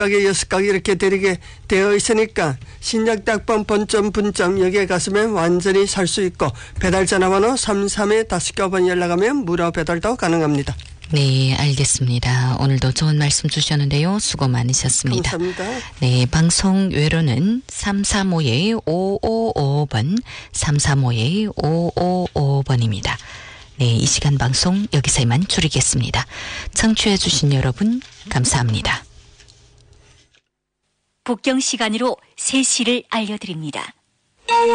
가게 6가게 이렇게 드리게 되어 있으니까 신약딱방 본점 분점 여기에 가시면 완전히 살 수 있고 배달 전화번호 33-5번 연락하면 무료 배달도 가능합니다. 네, 알겠습니다. 오늘도 좋은 말씀 주셨는데요. 수고 많으셨습니다. 감사합니다. 네, 방송 외로는 335-5555번, 335-5555번입니다. 네, 이 시간 방송 여기서 이만 줄이겠습니다. 청취해 주신 여러분 감사합니다. 북경 시간으로 3시를 알려드립니다.